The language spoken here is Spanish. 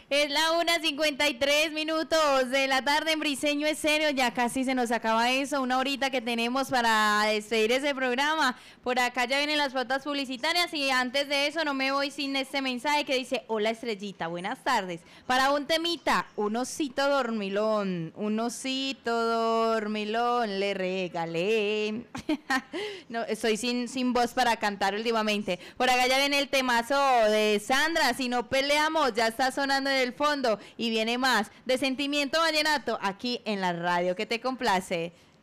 Es la 1:53 de la tarde en Briseño Estéreo. Ya casi se nos acaba eso, una horita que tenemos para despedir ese programa. Por acá ya vienen las pautas publicitarias y antes de eso no me voy sin este mensaje que dice: hola Estrellita, buenas tardes. Para un temita, un osito dormilón le regalé. No, estoy sin voz para cantar últimamente. Por acá ya viene el temazo de Sandra, Si no peleamos, ya está sonando en el fondo y viene más de Sentimiento Vallenato aquí en la radio que te complace.